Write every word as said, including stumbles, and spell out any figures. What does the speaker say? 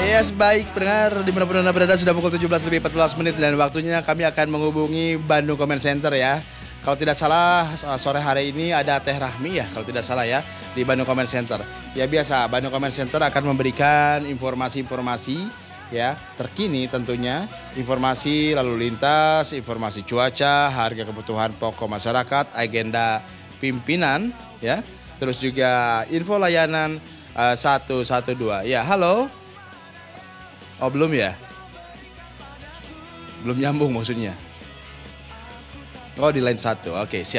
Yes, baik pendengar dimanapun Anda berada, sudah pukul tujuh belas lebih empat belas menit dan waktunya kami akan menghubungi Bandung Comment Center ya. Kalau tidak salah sore hari ini ada Teh Rahmi ya, kalau tidak salah ya, di Bandung Comment Center. Ya biasa, Bandung Comment Center akan memberikan informasi-informasi ya terkini tentunya, informasi lalu lintas, informasi cuaca, harga kebutuhan pokok masyarakat, agenda pimpinan ya, terus juga info layanan uh, satu satu dua. Ya, halo. Oh belum ya? Belum nyambung maksudnya. Oh di line satu, oke siap.